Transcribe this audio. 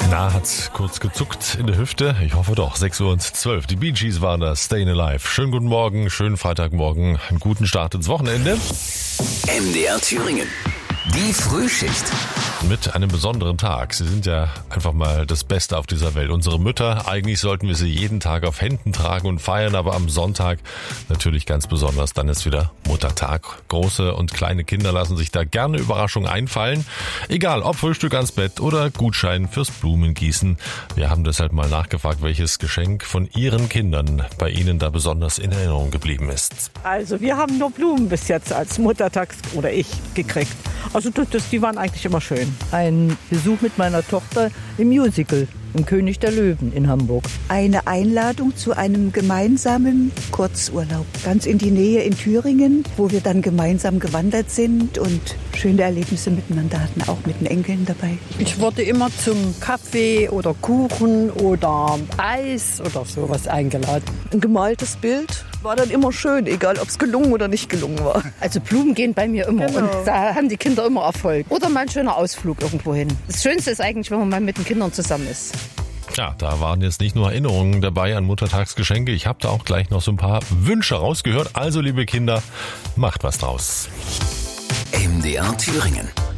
Na, hat's kurz gezuckt in der Hüfte? Ich hoffe doch. 6:12 Uhr. Die Bee Gees waren da. Stayin' Alive. Schönen guten Morgen, schönen Freitagmorgen. Einen guten Start ins Wochenende. MDR Thüringen. Die Frühschicht. Mit einem besonderen Tag. Sie sind ja einfach mal das Beste auf dieser Welt. Unsere Mütter, eigentlich sollten wir sie jeden Tag auf Händen tragen und feiern, aber am Sonntag natürlich ganz besonders. Dann ist wieder Muttertag. Große und kleine Kinder lassen sich da gerne Überraschungen einfallen. Egal, ob Frühstück ans Bett oder Gutschein fürs Blumengießen. Wir haben deshalb mal nachgefragt, welches Geschenk von Ihren Kindern bei Ihnen da besonders in Erinnerung geblieben ist. Also wir haben nur Blumen bis jetzt als Muttertags- oder ich gekriegt. Also die waren eigentlich immer schön. Ein Besuch mit meiner Tochter im Musical, im König der Löwen in Hamburg. Eine Einladung zu einem gemeinsamen Kurzurlaub. Ganz in die Nähe in Thüringen, wo wir dann gemeinsam gewandert sind und schöne Erlebnisse miteinander hatten, auch mit den Enkeln dabei. Ich wurde immer zum Kaffee oder Kuchen oder Eis oder sowas eingeladen. Ein gemaltes Bild war dann immer schön, egal ob es gelungen oder nicht gelungen war. Also Blumen gehen bei mir immer und da haben die Kinder immer Erfolg. Oder mal ein schöner Ausflug irgendwo hin. Das Schönste ist eigentlich, wenn man mal mit den Kindern zusammen ist. Ja, da waren jetzt nicht nur Erinnerungen dabei an Muttertagsgeschenke. Ich habe da auch gleich noch so ein paar Wünsche rausgehört. Also, liebe Kinder, macht was draus. MDR Thüringen.